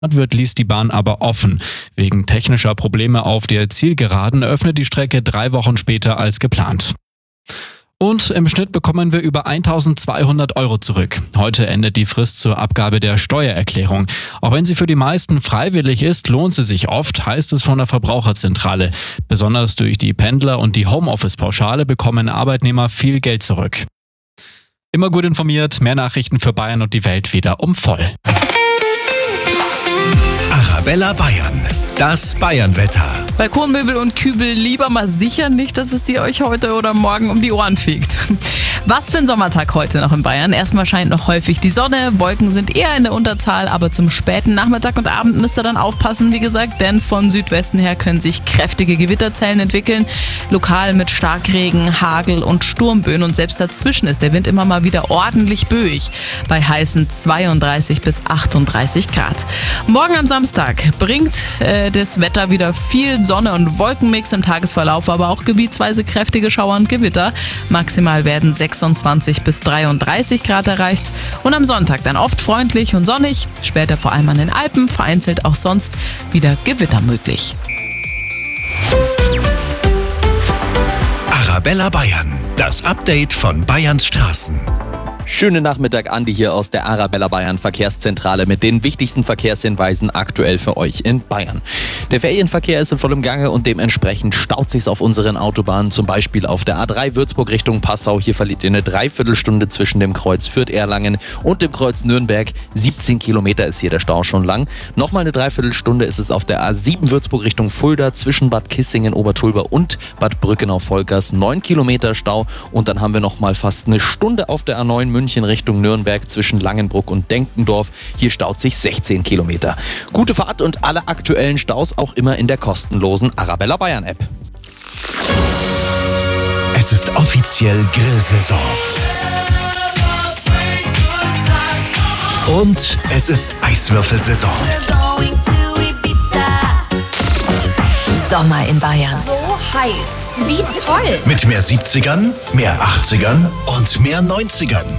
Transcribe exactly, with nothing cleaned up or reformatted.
wird, ließ die Bahn aber offen. Wegen technischer Probleme auf der Zielgeraden öffnet die Strecke drei Wochen später als geplant. Und im Schnitt bekommen wir über eintausendzweihundert Euro zurück. Heute endet die Frist zur Abgabe der Steuererklärung. Auch wenn sie für die meisten freiwillig ist, lohnt sie sich oft, heißt es von der Verbraucherzentrale. Besonders durch die Pendler und die Homeoffice-Pauschale bekommen Arbeitnehmer viel Geld zurück. Immer gut informiert, mehr Nachrichten für Bayern und die Welt wieder um voll. Arabella Bayern, das Bayernwetter. Balkonmöbel und Kübel lieber mal sicher nicht, dass es dir euch heute oder morgen um die Ohren fegt. Was für ein Sommertag heute noch in Bayern. Erstmal scheint noch häufig die Sonne, Wolken sind eher in der Unterzahl, aber zum späten Nachmittag und Abend müsst ihr dann aufpassen, wie gesagt, denn von Südwesten her können sich kräftige Gewitterzellen entwickeln, lokal mit Starkregen, Hagel und Sturmböen und selbst dazwischen ist der Wind immer mal wieder ordentlich böig, bei heißen zweiunddreißig bis achtunddreißig Grad. Morgen am Samstag bringt äh, das Wetter wieder viel Sonne und Wolkenmix im Tagesverlauf, aber auch gebietsweise kräftige Schauer und Gewitter. Maximal werden sechsundzwanzig bis dreiunddreißig Grad erreicht und am Sonntag dann oft freundlich und sonnig, später vor allem an den Alpen, vereinzelt auch sonst wieder Gewitter möglich. Arabella Bayern, das Update von Bayerns Straßen. Schönen Nachmittag, Andi hier aus der Arabella Bayern Verkehrszentrale mit den wichtigsten Verkehrshinweisen aktuell für euch in Bayern. Der Ferienverkehr ist in vollem Gange und dementsprechend staut sich's auf unseren Autobahnen, zum Beispiel auf der A drei Würzburg Richtung Passau. Hier verliert ihr eine Dreiviertelstunde zwischen dem Kreuz Fürth-Erlangen und dem Kreuz Nürnberg. siebzehn Kilometer ist hier der Stau schon lang. Nochmal eine Dreiviertelstunde ist es auf der A sieben Würzburg Richtung Fulda zwischen Bad Kissingen, Obertulber und Bad Brückenau-Volkers. neun Kilometer Stau und dann haben wir nochmal fast eine Stunde auf der A neun München Richtung Nürnberg zwischen Langenbruck und Denkendorf. Hier staut sich sechzehn Kilometer. Gute Fahrt und alle aktuellen Staus auch immer in der kostenlosen Arabella Bayern App. Es ist offiziell Grillsaison. Und es ist Eiswürfelsaison. Sommer in Bayern. So heiß. Wie toll. Mit mehr siebzigern, mehr achtzigern und mehr neunzigern.